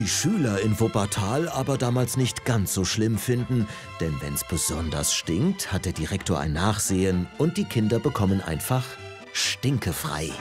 Die Schüler in Wuppertal aber damals nicht ganz so schlimm finden, denn wenn's besonders stinkt, hat der Direktor ein Nachsehen und die Kinder bekommen einfach stinkefrei.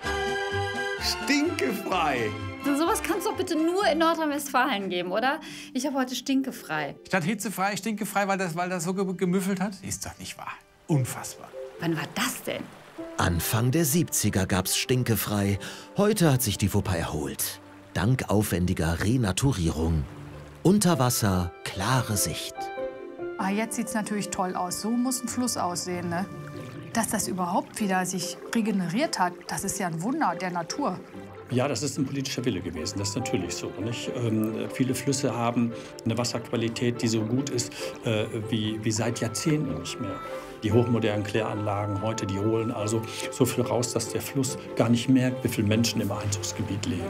Stinkefrei! Sowas kann es doch bitte nur in Nordrhein-Westfalen geben, oder? Ich habe heute stinkefrei. Statt hitzefrei, stinkefrei, weil das so gemüffelt hat? Ist doch nicht wahr. Unfassbar. Wann war das denn? Anfang der 70er gab's stinkefrei. Heute hat sich die Wupper erholt. Dank aufwendiger Renaturierung. Unter Wasser klare Sicht. Ah, jetzt sieht's natürlich toll aus. So muss ein Fluss aussehen, ne? Dass das überhaupt wieder sich regeneriert hat, das ist ja ein Wunder der Natur. Ja, das ist ein politischer Wille gewesen, das ist natürlich so. Nicht? Viele Flüsse haben eine Wasserqualität, die so gut ist wie seit Jahrzehnten nicht mehr. Die hochmodernen Kläranlagen heute, die holen also so viel raus, dass der Fluss gar nicht merkt, wie viele Menschen im Einzugsgebiet leben.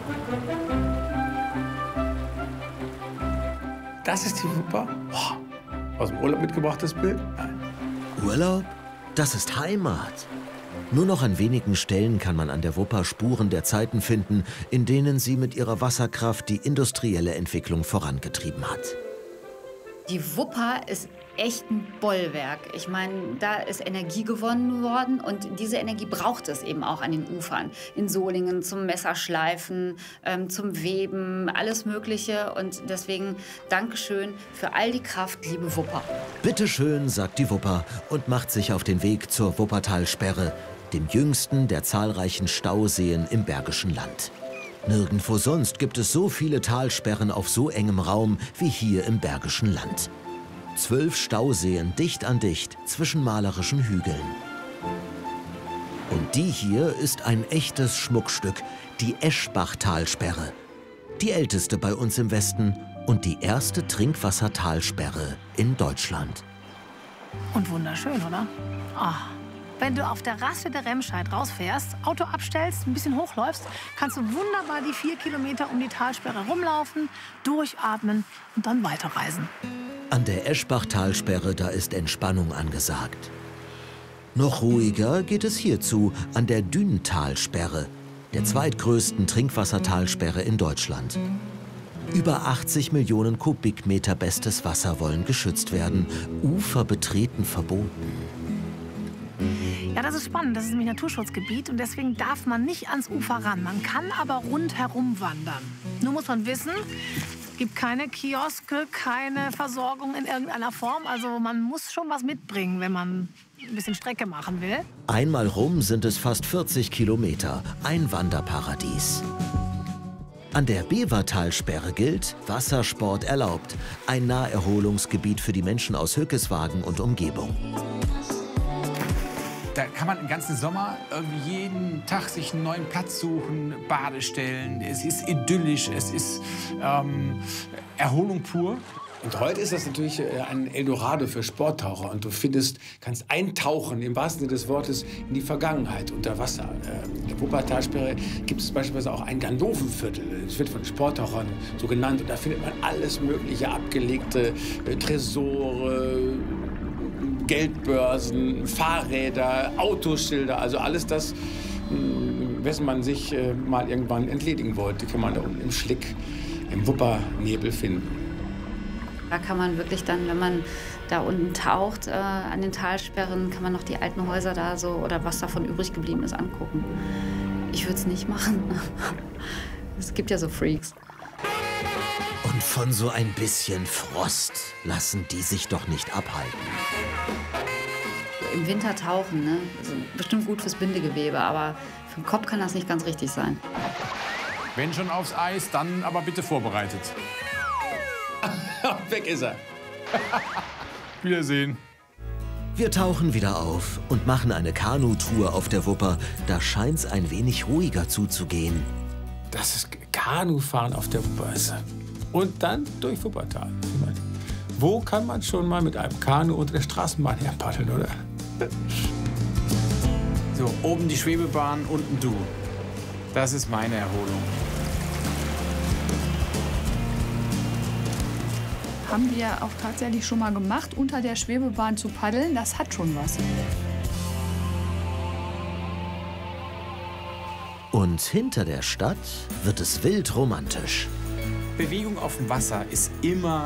Das ist die Wupper? Boah. Aus dem Urlaub mitgebrachtes Bild? Nein. Urlaub? Das ist Heimat. Nur noch an wenigen Stellen kann man an der Wupper Spuren der Zeiten finden, in denen sie mit ihrer Wasserkraft die industrielle Entwicklung vorangetrieben hat. Die Wupper ist echt ein Bollwerk. Ich meine, da ist Energie gewonnen worden und diese Energie braucht es eben auch an den Ufern. In Solingen zum Messerschleifen, zum Weben, alles Mögliche. Und deswegen Dankeschön für all die Kraft, liebe Wupper. Bitteschön, sagt die Wupper und macht sich auf den Weg zur Wuppertalsperre, dem jüngsten der zahlreichen Stauseen im Bergischen Land. Nirgendwo sonst gibt es so viele Talsperren auf so engem Raum wie hier im Bergischen Land. 12 Stauseen dicht an dicht zwischen malerischen Hügeln. Und die hier ist ein echtes Schmuckstück, die Eschbach-Talsperre. Die älteste bei uns im Westen und die erste Trinkwassertalsperre in Deutschland. Und wunderschön, oder? Ah. Wenn du auf der Rasse der Remscheid rausfährst, Auto abstellst, ein bisschen hochläufst, kannst du wunderbar die 4 Kilometer um die Talsperre rumlaufen, durchatmen und dann weiterreisen. An der Eschbach-Talsperre, da ist Entspannung angesagt. Noch ruhiger geht es hierzu an der Dünentalsperre, der zweitgrößten Trinkwassertalsperre in Deutschland. Über 80 Millionen Kubikmeter bestes Wasser wollen geschützt werden, Ufer betreten verboten. Ja, das ist spannend. Das ist nämlich Naturschutzgebiet und deswegen darf man nicht ans Ufer ran. Man kann aber rundherum wandern. Nur muss man wissen, es gibt keine Kioske, keine Versorgung in irgendeiner Form. Also man muss schon was mitbringen, wenn man ein bisschen Strecke machen will. Einmal rum sind es fast 40 Kilometer, ein Wanderparadies. An der Bevertalsperre gilt, Wassersport erlaubt. Ein Naherholungsgebiet für die Menschen aus Hückeswagen und Umgebung. Da kann man den ganzen Sommer irgendwie jeden Tag sich einen neuen Platz suchen, Badestellen. Es ist idyllisch, es ist Erholung pur. Und heute ist das natürlich ein Eldorado für Sporttaucher. Und du kannst eintauchen, im wahrsten Sinne des Wortes, in die Vergangenheit unter Wasser. In der Wuppertalsperre gibt es beispielsweise auch ein Ganovenviertel. Das wird von Sporttauchern so genannt. Und da findet man alles Mögliche, abgelegte Tresore, Geldbörsen, Fahrräder, Autoschilder, also alles das, wessen man sich mal irgendwann entledigen wollte, kann man da unten im Schlick, im Wuppernebel finden. Da kann man wirklich dann, wenn man da unten taucht, an den Talsperren, kann man noch die alten Häuser da so oder was davon übrig geblieben ist angucken. Ich würde es nicht machen. Es gibt ja so Freaks. Und von so ein bisschen Frost lassen die sich doch nicht abhalten. Im Winter tauchen, ne? Also bestimmt gut fürs Bindegewebe, aber für den Kopf kann das nicht ganz richtig sein. Wenn schon aufs Eis, dann aber bitte vorbereitet. Weg ist er. Wiedersehen. Wir tauchen wieder auf und machen eine Kanutour auf der Wupper. Da scheint's ein wenig ruhiger zuzugehen. Das ist Kanufahren auf der Wupper. Und dann durch Wuppertal. Wo kann man schon mal mit einem Kanu unter der Straßenbahn herpaddeln, oder? So, oben die Schwebebahn, unten du. Das ist meine Erholung. Haben wir auch tatsächlich schon mal gemacht, unter der Schwebebahn zu paddeln. Das hat schon was. Und hinter der Stadt wird es wild romantisch. Bewegung auf dem Wasser ist immer